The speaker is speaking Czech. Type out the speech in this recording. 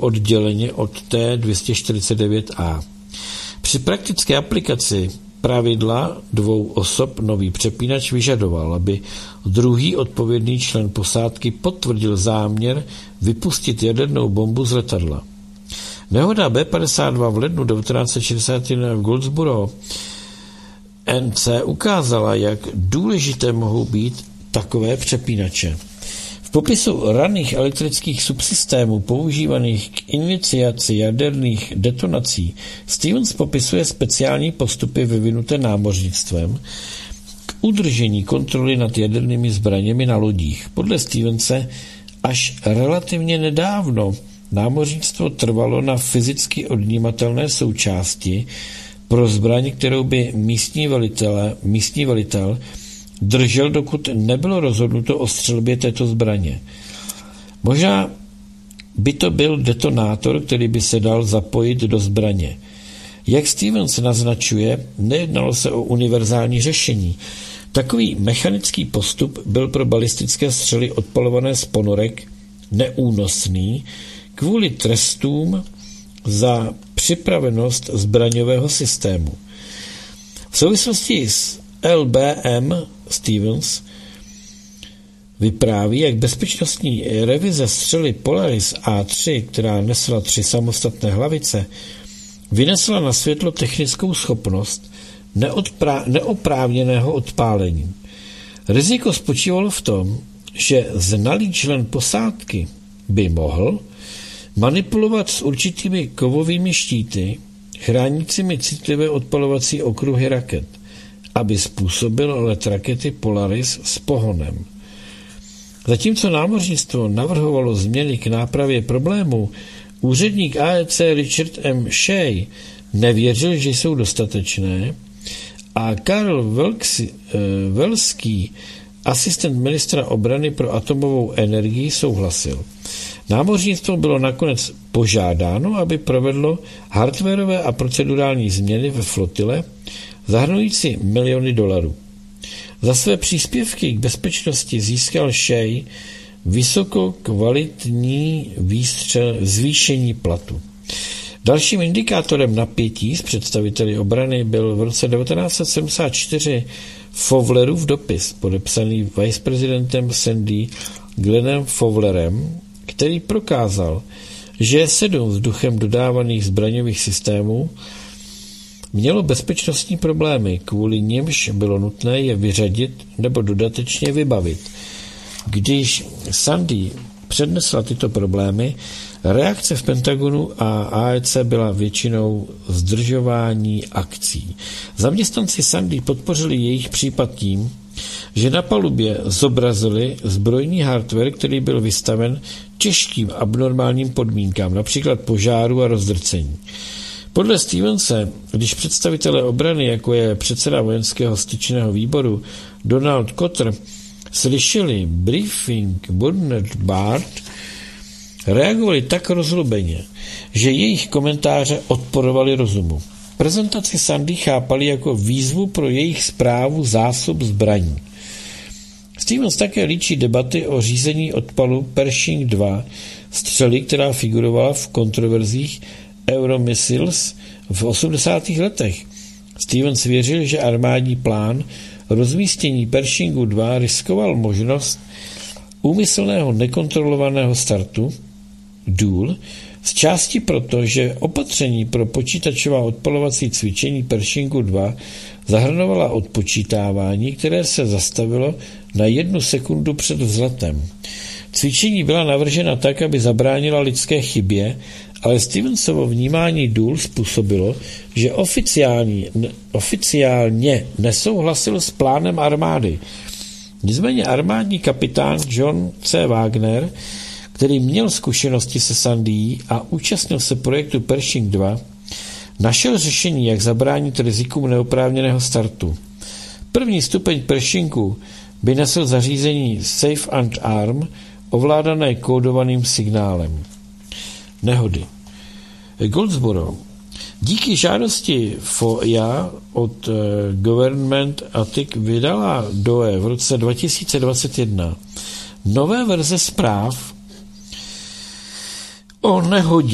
odděleně od T-249A. Při praktické aplikaci pravidla 2 osob nový přepínač vyžadoval, aby druhý odpovědný člen posádky potvrdil záměr vypustit jadernou bombu z letadla. Nehoda B-52 v lednu 1961 v Goldsboro NC ukázala, jak důležité mohou být takové přepínače. V popisu raných elektrických subsystémů používaných k iniciaci jaderných detonací Stevens popisuje speciální postupy vyvinuté námořnictvem k udržení kontroly nad jadernými zbraněmi na lodích. Podle Stevense až relativně nedávno námořnictvo trvalo na fyzicky odnímatelné součásti pro zbraň, kterou by místní velitel držel, dokud nebylo rozhodnuto o střelbě této zbraně. Možná by to byl detonátor, který by se dal zapojit do zbraně. Jak Stevens naznačuje, nejednalo se o univerzální řešení. Takový mechanický postup byl pro balistické střely odpalované z ponorek neúnosný kvůli trestům za připravenost zbraňového systému. V souvislosti s LBM Stevens vypráví, jak bezpečnostní revize střely Polaris A3, která nesla 3 samostatné hlavice, vynesla na světlo technickou schopnost neoprávněného odpálení. Riziko spočívalo v tom, že znalý člen posádky by mohl manipulovat s určitými kovovými štíty, chránícími citlivé odpalovací okruhy raket, aby způsobil let rakety Polaris s pohonem. Zatímco námořnictvo navrhovalo změny k nápravě problému, úředník AEC Richard M. Shea nevěřil, že jsou dostatečné, a Karl Welský, asistent ministra obrany pro atomovou energii, souhlasil. Námořnictvo bylo nakonec požádáno, aby provedlo hardwarové a procedurální změny ve flotile, zahrnující miliony dolarů. Za své příspěvky k bezpečnosti získal Shea vysokokvalitní zvýšení platu. Dalším indikátorem napětí s představiteli obrany byl v roce 1974 Fowlerův dopis, podepsaný viceprezidentem Sandy Glennem Fowlerem, který prokázal, že 7 vzduchem dodávaných zbraňových systémů mělo bezpečnostní problémy, kvůli nimž bylo nutné je vyřadit nebo dodatečně vybavit. Když Sandy přednesla tyto problémy, reakce v Pentagonu a AEC byla většinou zdržování akcí. Zaměstnanci Sandy podpořili jejich případ tím, že na palubě zobrazili zbrojní hardware, který byl vystaven těžkým abnormálním podmínkám, například požáru a rozdrcení. Podle Stevense, když představitelé obrany, jako je předseda vojenského styčného výboru Donald Cotter, slyšeli briefing Bernard Bart, reagovali tak rozlobeně, že jejich komentáře odporovaly rozumu. Prezentaci Sandy chápali jako výzvu pro jejich správu zásob zbraní. Stevens také líčí debaty o řízení odpalu Pershing 2, střely, která figurovala v kontroverzích Euromissiles v 80. letech. Stevens věřil, že armádní plán rozmístění Pershingu 2 riskoval možnost úmyslného nekontrolovaného startu důl, z části proto, že opatření pro počítačová odpalovací cvičení Pershingu 2 zahrnovala odpočítávání, které se zastavilo na 1 sekundu před vzletem. Cvičení byla navržena tak, aby zabránila lidské chybě, ale Stevensovo vnímání důl způsobilo, že oficiálně nesouhlasil s plánem armády. Nicméně armádní kapitán John C. Wagner, který měl zkušenosti se Sandy a účastnil se projektu Pershing 2, našel řešení, jak zabránit rizikům neoprávněného startu. První stupeň Pershingu by nesl zařízení Safe and Arm, ovládané kódovaným signálem. Nehody. Goldsboro. Díky žádosti FOIA od Government Attic vydala DOE v roce 2021 nové verze zpráv o nehodě